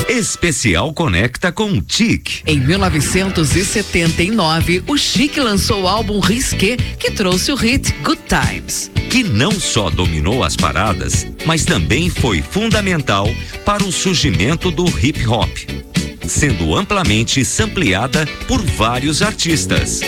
Especial Conecta com TIC. Em 1979, o Chic lançou o álbum Risqué, que trouxe o hit Good Times. Que não só dominou as paradas, mas também foi fundamental para o surgimento do hip hop, sendo amplamente sampleada por vários artistas.